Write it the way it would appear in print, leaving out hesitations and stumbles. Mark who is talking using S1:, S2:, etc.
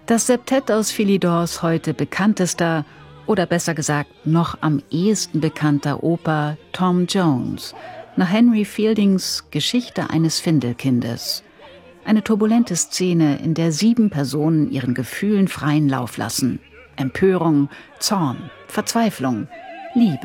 S1: Das Septett aus Philidors heute bekanntester, oder besser gesagt noch am ehesten bekannter Oper Tom Jones, nach Henry Fieldings Geschichte eines Findelkindes. Eine turbulente Szene, in der 7 Personen ihren Gefühlen freien Lauf lassen. Empörung, Zorn, Verzweiflung, Liebe.